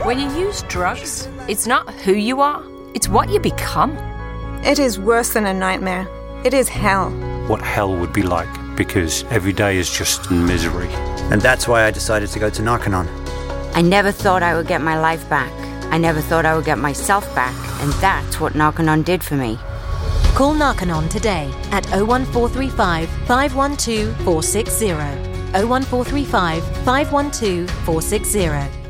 When you use drugs, it's not who you are, it's what you become. It is worse than a nightmare. It is hell. What hell would be like, because every day is just misery. And that's why I decided to go to Narconon. I never thought I would get my life back. I never thought I would get myself back, and that's what Narconon did for me. Call Narconon today at 01435 512 460. 01435 512 460.